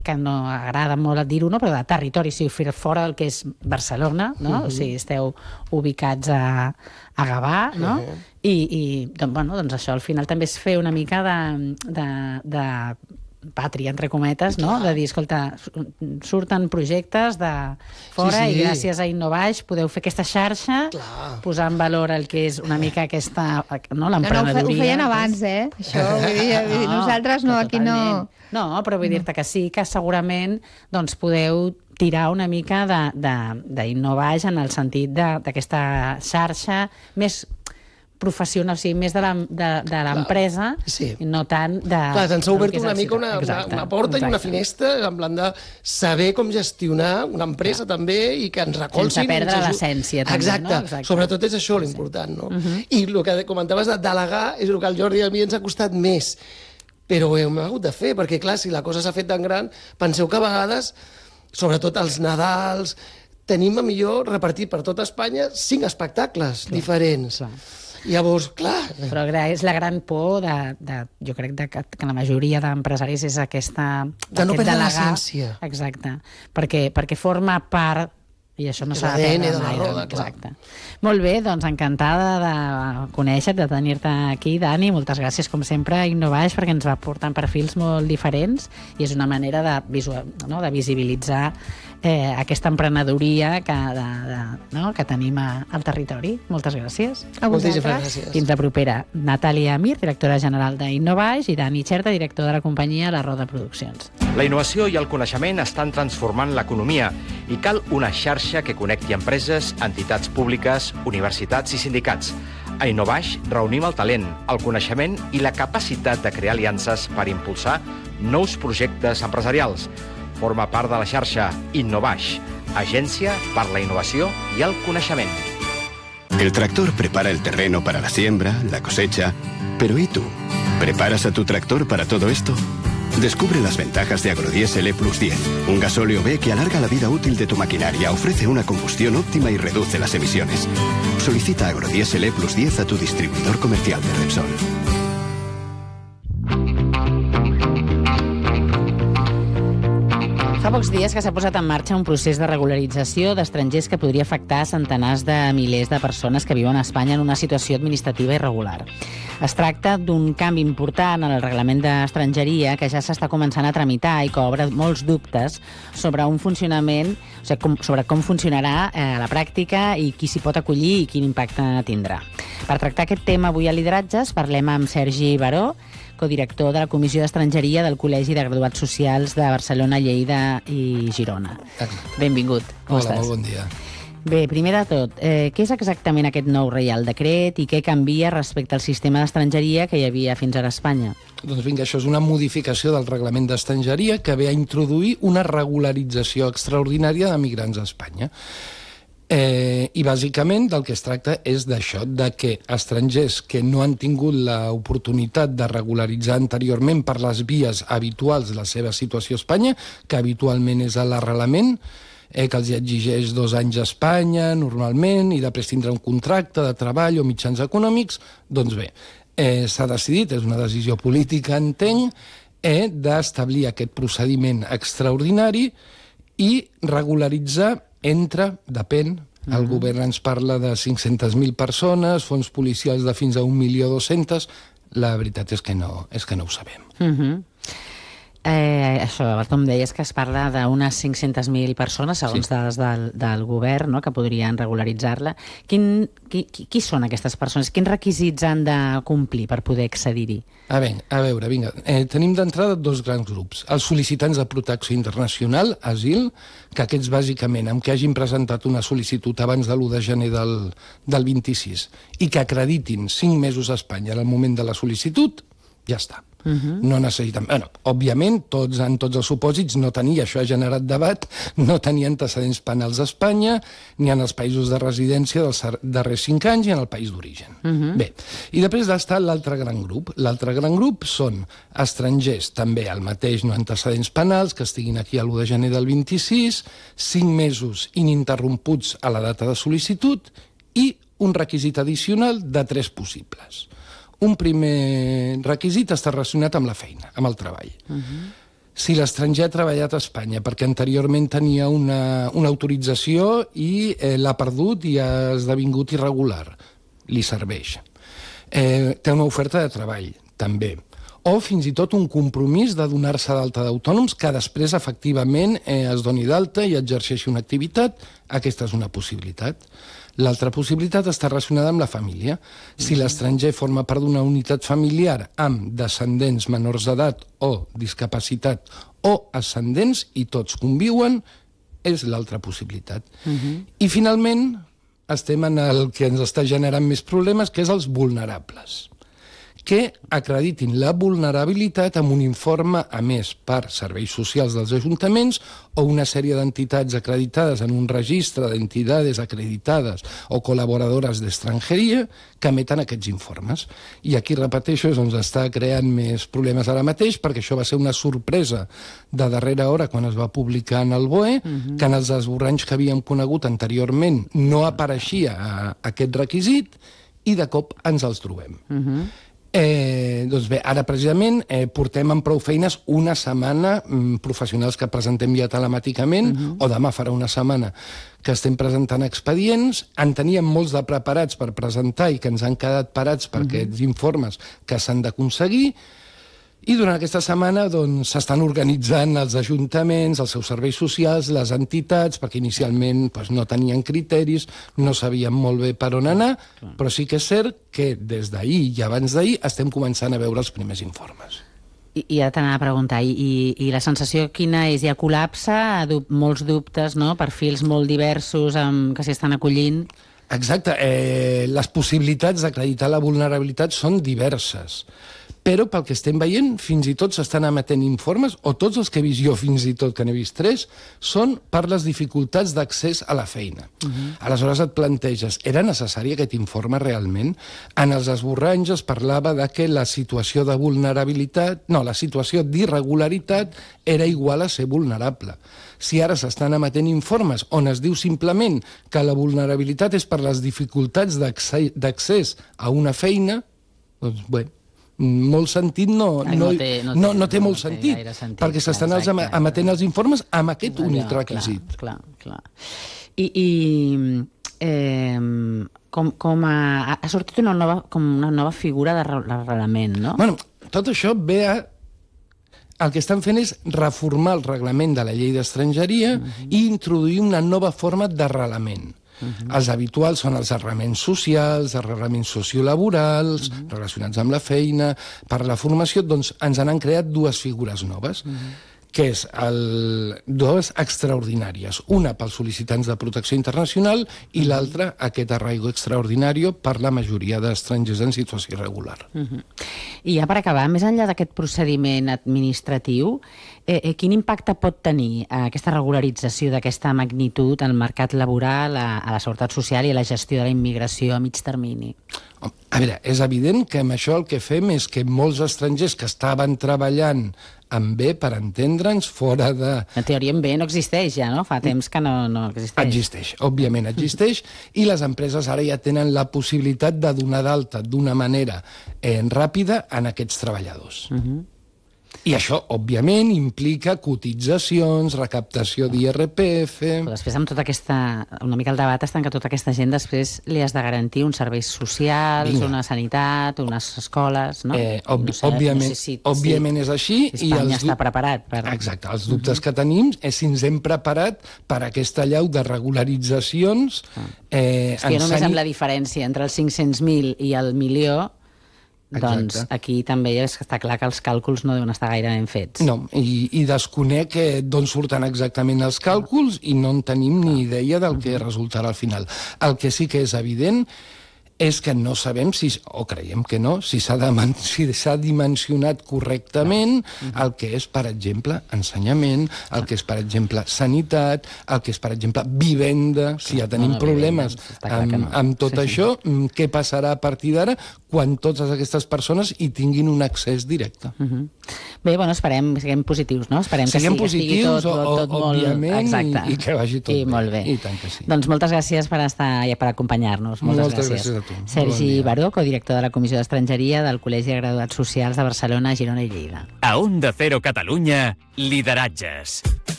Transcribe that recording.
que no agrada molt dir-ho, no? Però de territori, si fora del que és Barcelona, no? O sigui, esteu ubicats a Gavà, no? I doncs això al final també és fer una mica de pàtria, entre cometes, no? De dir, escolta, surten projectes de fora i gràcies a Innobaix podeu fer aquesta xarxa, posar en valor el que és una mica aquesta, no, l'emprenedoria. Ho feien abans, això, vull dir, nosaltres no, aquí no... No, però vull dir-te que sí, que segurament doncs podeu tirar una mica d'Innobaix en el sentit d'aquesta xarxa més professional, o sigui, més de l'empresa, no tant de... Clar, ens ha obert una mica una porta i una finestra, en plan de saber com gestionar una empresa també i que ens recolzin. Sense perdre l'essència, també, no? Exacte, sobretot és això l'important, no? I el que comentaves de delegar és el que al Jordi i a mi ens ha costat més, però ho hem hagut de fer, perquè clar, si la cosa s'ha fet tan gran, penseu que a vegades, sobretot els Nadals, tenim a millor repartit per tot Espanya 5 espectacles diferents. Llavors, clar... Però és la gran por jo crec que la majoria d'empresaris és aquesta... De no perdre l'essència. Exacte. Perquè forma part... I això no s'ha de perdre mai. Exacte. Molt bé, doncs encantada de conèixer-te, de tenir-te aquí, Dani. Moltes gràcies, com sempre, a Innobaix, perquè ens va portar perfils molt diferents i és una manera de visibilitzar aquesta emprenedoria que tenim al territori. Moltes gràcies. A vosaltres. Fins la propera. Natàlia Mir, directora general d'Innobaix, i Dani Xerta, director de la companyia La Roda Produccions. La innovació i el coneixement estan transformant l'economia i cal una xarxa que connecti empreses, entitats públiques, universitats i sindicats. A Innobaix reunim el talent, el coneixement i la capacitat de crear aliances per impulsar nous projectes empresarials. Forma part de la xarxa Innobaix, agència per la innovació i el coneixement. El tractor prepara el terreno para la siembra, la cosecha. Pero ¿y tú? ¿Preparas a tu tractor para todo esto? Descubre las ventajas de Agrodiesel E+10, un gasóleo B que alarga la vida útil de tu maquinaria, ofrece una combustión óptima y reduce las emisiones. Solicita Agrodiesel E+10 a tu distribuidor comercial de Repsol. Fa pocs dies que s'ha posat en marxa un procés de regularització d'estrangers que podria afectar centenars de milers de persones que viuen a Espanya en una situació administrativa irregular. Es tracta d'un canvi important en el reglament d'estrangeria que ja s'està començant a tramitar i que obre molts dubtes sobre un funcionament, sobre com funcionarà a la pràctica i qui s'hi pot acollir i quin impacte tindrà. Per tractar aquest tema avui a Lideratges parlem amb Sergi Baró, codirector de la Comissió d'Estrangeria del Col·legi de Graduats Socials de Barcelona, Lleida i Girona. Benvingut. Hola, molt bon dia. Bé, primer de tot, què és exactament aquest nou Reial Decret i què canvia respecte al sistema d'estrangeria que hi havia fins ara a Espanya? Doncs vinga, això és una modificació del reglament d'estrangeria que ve a introduir una regularització extraordinària de migrants a Espanya. I bàsicament del que es tracta és d'això, de que estrangers que no han tingut l'oportunitat de regularitzar anteriorment per les vies habituals la seva situació a Espanya, que habitualment és l'arrelament, que els exigeix 2 anys a Espanya normalment i després tindrà un contracte de treball o mitjans econòmics, doncs bé, s'ha decidit, és una decisió política, entenc, d'establir aquest procediment extraordinari i regularitzar depèn, el govern ens parla de 500.000 persones, fons policials de fins a 1.200.000, la veritat és que no ho sabem. Això, com deies, que es parla d'unes 500.000 persones, segons dades del govern, no?, que podrien regularitzar-la. Qui són aquestes persones? Quins requisits han de complir per poder accedir-hi? A veure, vinga. Tenim d'entrada 2 grans grups. Els sol·licitants de protecció internacional, asil, que aquests bàsicament, amb que hagin presentat una sol·licitud abans de l'1 de gener del 26 i que acreditin 5 mesos a Espanya en el moment de la sol·licitud, ja està. No necessiten... Òbviament, en tots els supòsits no tenia, això ha generat debat, no tenia antecedents penals a Espanya, ni en els països de residència dels darrers 5 anys, ni en el país d'origen. Bé, i després està l'altre gran grup. L'altre gran grup són estrangers, també el mateix, no antecedents penals, que estiguin aquí a l'1 de gener del 26, 5 mesos ininterromputs a la data de sol·licitud i un requisit addicional de 3 possibles. Un primer requisit està relacionat amb la feina, amb el treball. si l'estranger ha treballat a Espanya, perquè anteriorment tenia una autorització i l'ha perdut i ha esdevingut irregular, li serveix. Té una oferta de treball, també. O fins i tot un compromís de donar-se d'alta d'autònoms que després efectivament es doni d'alta i exerceixi una activitat. Aquesta és una possibilitat. L'altra possibilitat està relacionada amb la família. Si l'estranger forma part d'una unitat familiar amb descendents menors d'edat o discapacitat o ascendents i tots conviuen, és l'altra possibilitat. I finalment estem en el que ens està generant més problemes, que és els vulnerables, que acreditin la vulnerabilitat amb un informe emès per serveis socials dels ajuntaments o una sèrie d'entitats acreditades en un registre d'entitats acreditades o col·laboradores d'estrangeria que emeten aquests informes. I aquí, repeteixo, és on està creant més problemes ara mateix, perquè això va ser una sorpresa de darrera hora quan es va publicar en el BOE, que en els esborranys que havíem conegut anteriorment no apareixia aquest requisit i de cop ens els trobem. Doncs bé, ara precisament portem amb prou feines una setmana professionals que presentem ja telemàticament, o demà farà una setmana que estem presentant expedients. En teníem molts de preparats per presentar i que ens han quedat parats per aquests informes que s'han d'aconseguir. I durant aquesta setmana s'estan organitzant els ajuntaments, els seus serveis socials, les entitats, perquè inicialment no tenien criteris, no sabien molt bé per on anar, però sí que és cert que des d'ahir i abans d'ahir estem començant a veure els primers informes. I ara t'anava a preguntar, i la sensació quina és? Hi ha col·lapse, molts dubtes, no? Perfils molt diversos que s'hi estan acollint? Exacte. Les possibilitats d'acreditar la vulnerabilitat són diverses. Però pel que estem veient, fins i tot s'estan emetent informes, o tots els que he vist jo, fins i tot que n'he vist 3, són per les dificultats d'accés a la feina. Aleshores et planteges, era necessari aquest informe realment? En els esborranys es parlava de que la situació de vulnerabilitat, no, la situació d'irregularitat era igual a ser vulnerable. Si ara s'estan emetent informes on es diu simplement que la vulnerabilitat és per les dificultats d'accés a una feina, doncs bé, molt sentit no té molt sentit, perquè s'estan emetent els informes amb aquest únic requisit. Clar. I com ha sortit una nova figura d'arrelament, no? Bueno, tot això ve a... El que estan fent és reformar el reglament de la llei d'estrangeria i introduir una nova forma d'arrelament. Els habituals són els arrelaments socials, arrelaments sociolaborals, relacionats amb la feina. Per la formació, doncs, ens han creat dues figures noves, que és dues extraordinàries. Una pels sol·licitants de protecció internacional i l'altra, aquest arraigo extraordinari per la majoria d'estrangers en situació irregular. I ja per acabar, més enllà d'aquest procediment administratiu, quin impacte pot tenir aquesta regularització d'aquesta magnitud al mercat laboral, a la seguretat social i a la gestió de la immigració a mig termini? A veure, és evident que amb això el que fem és que molts estrangers que estaven treballant amb bé, per entendre'ns, fora de... En teoria amb bé no existeix ja, no? Fa temps que no existeix. Existeix, òbviament existeix, i les empreses ara ja tenen la possibilitat de donar d'alta d'una manera ràpida en aquests treballadors. I això, òbviament, implica cotitzacions, recaptació d'IRPF... Però després, amb tota aquesta... Una mica el debat està en que tota aquesta gent després li has de garantir uns serveis socials, una sanitat, unes escoles, no? Òbviament és així. Si Espanya està preparat per... Exacte. Els dubtes que tenim és si ens hem preparat per aquesta llau de regularitzacions... És que només amb la diferència entre els 500.000 i el milió... Doncs aquí també està clar que els càlculs no deuen estar gaire ben fets. No, i desconec d'on surten exactament els càlculs i no en tenim ni idea del que resultarà al final. El que sí que és evident és que no sabem, o creiem que no, si s'ha dimensionat correctament el que és, per exemple, ensenyament, el que és, per exemple, sanitat, el que és, per exemple, vivenda. Si ja tenim problemes amb tot això, què passarà a partir d'ara quan totes aquestes persones hi tinguin un accés directe? Bé, bueno, siguem positius, no? Esperem que estigui tot molt... Òbviament, i que vagi tot bé. Molt bé. I tant que sí. Doncs moltes gràcies per estar i per acompanyar-nos. Moltes gràcies a tu. tu. Sergi Baró, codirector de la Comissió d'Estrangeria del Col·legi de Graduats Socials de Barcelona, Girona i Lleida. A Onda Cero Catalunya, lideratges.